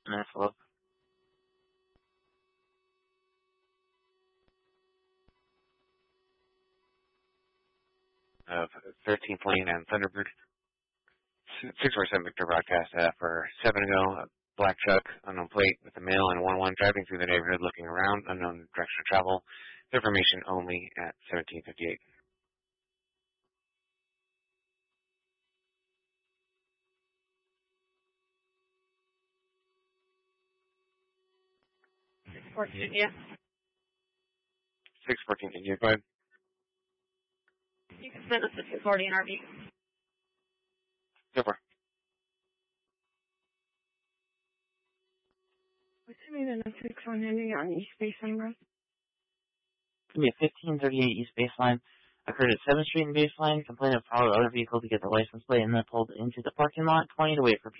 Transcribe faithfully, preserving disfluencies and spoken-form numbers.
Envelope. Of thirteen twenty-nine Thunderbird. six four seven Victor broadcast uh, for seven ago. A black truck, unknown plate, with a male and one one driving through the neighborhood looking around, unknown direction of travel. Information only at seventeen fifty-eight. fourteen, yeah. six fourteen, can you go ahead? You can send us to two forty in R V. Go for it. What's the name of the six one ending on East Baseline Road? It's going to be a fifteen thirty-eight East Baseline. Occurred at seventh Street and Baseline. Complainant followed other vehicle to get the license plate and then pulled into the parking lot, twenty to wait for